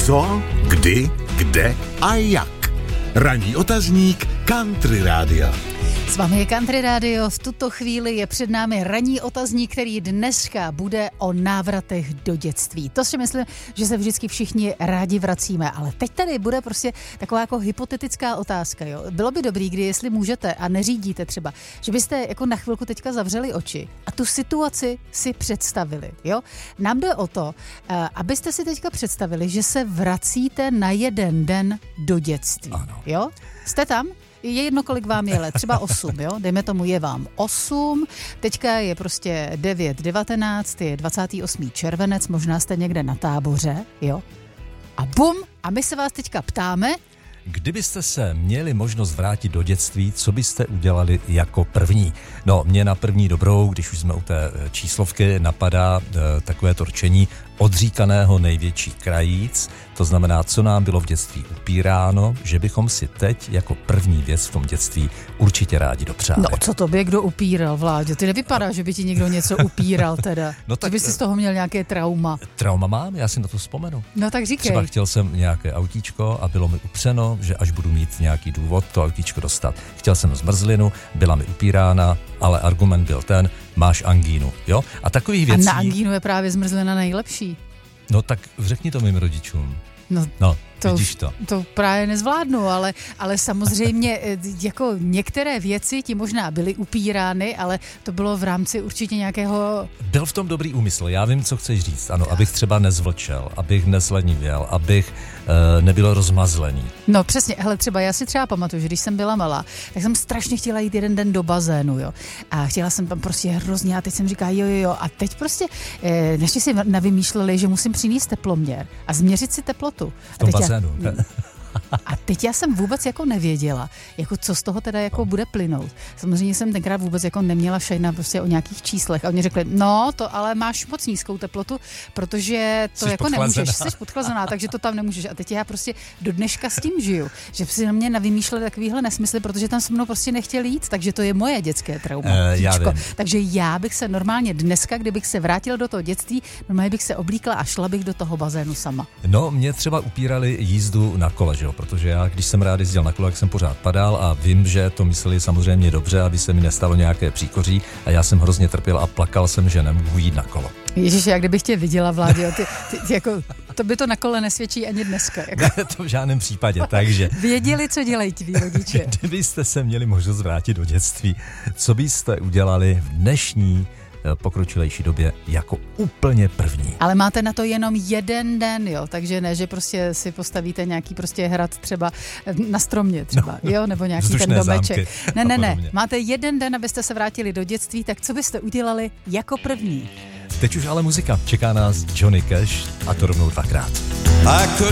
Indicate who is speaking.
Speaker 1: Co, kdy, kde a jak. Ranní otazník Country Rádia.
Speaker 2: S vámi je Country Radio, v tuto chvíli je před námi ranní otazník, který dneska bude o návratech do dětství. To si myslím, že se vždycky všichni rádi vracíme, ale teď tady bude prostě taková jako hypotetická otázka. Jo? Bylo by dobrý, kdy jestli můžete a neřídíte třeba, že byste jako na chvilku teďka zavřeli oči a tu situaci si představili. Jo? Nám jde o to, abyste si teďka představili, že se vracíte na jeden den do dětství. Ano. Jo? Jste tam? Je jedno, kolik vám je let, třeba 8, jo? Dejme tomu, je vám 8, teďka je prostě 9:19, je 28. červenec, možná jste někde na táboře, jo? A bum, a my se vás teďka ptáme.
Speaker 3: Kdybyste se měli možnost vrátit do dětství, co byste udělali jako první? No, mě na první dobrou, když už jsme u té číslovky, napadá takové to rčení odříkaného největší krajíc. To znamená, co nám bylo v dětství upíráno, že bychom si teď jako první věc v tom dětství určitě rádi dopřáli.
Speaker 2: No, co tobě kdo upíral, Vláďo? Ty nevypadá, že by ti někdo něco upíral teda. No tak, že by si z toho měl nějaké trauma.
Speaker 3: Trauma mám, já si na to vzpomenu.
Speaker 2: No tak říkej.
Speaker 3: Třeba chtěl jsem nějaké autíčko a bylo mi upřeno, že až budu mít nějaký důvod to autíčko dostat. Chtěl jsem zmrzlinu, byla mi upírána, ale argument byl ten, máš angínu, jo? A takových věcí...
Speaker 2: A na angínu je právě zmrzlina nejlepší.
Speaker 3: No tak řekni to mým rodičům. No. To
Speaker 2: právě nezvládnu, ale samozřejmě jako některé věci ti možná byly upírány, ale to bylo v rámci určitě nějakého...
Speaker 3: Byl v tom dobrý úmysl, já vím, co chceš říct, ano, abych třeba nezvlčel, abych neslenivěl, abych nebyl rozmazlený.
Speaker 2: No přesně, hele, třeba já si třeba pamatuju, že když jsem byla malá, tak jsem strašně chtěla jít jeden den do bazénu, jo, a chtěla jsem tam prostě hrozně a teď jsem říkala jo, a teď prostě, než si navymýšleli, že musím přinést teploměr a změřit si teplotu. A teď já jsem vůbec jako nevěděla, jako co z toho teda jako bude plynout. Samozřejmě jsem tenkrát vůbec jako neměla šajna prostě o nějakých číslech a oni řekli, no to ale máš moc nízkou teplotu, protože to
Speaker 3: jsi
Speaker 2: jako nemůžeš, jsi podchlazená, takže to tam nemůžeš. A teď já prostě do dneška s tím žiju, že si na mě navymýšleli takovýhle nesmysly, protože tam se mnou prostě nechtěli jít, takže to je moje dětské trauma. Takže já bych se normálně dneska, kdybych se vrátila do toho dětství, normálně bych se oblíkla a šla bych do toho bazénu sama.
Speaker 3: No, mě třeba upírali jízdu na kole, že jo? Protože já, když jsem rád jezdil na kole, jak jsem pořád padal a vím, že to mysleli samozřejmě dobře, aby se mi nestalo nějaké příkoří a já jsem hrozně trpěl a plakal jsem, že nemohu jít na kolo.
Speaker 2: Ježiš, jak kdybych tě viděla, Vláďo, ty jako, to by to na kole nesvědčí ani dneska. Jako.
Speaker 3: Ne, to v žádném případě, takže...
Speaker 2: Věděli, co dělají tví rodiče.
Speaker 3: Kdybyste se měli možnost vrátit do dětství, co byste udělali v dnešní pokročilejší době jako úplně první.
Speaker 2: Ale máte na to jenom jeden den, jo, takže ne, že prostě si postavíte nějaký prostě hrad třeba na stromě třeba, jo, nebo nějaký ten domeček. Ne, máte jeden den, abyste se vrátili do dětství, tak co byste udělali jako první?
Speaker 3: Teď už ale muzika, čeká nás Johnny Cash a to rovnou dvakrát.
Speaker 4: I could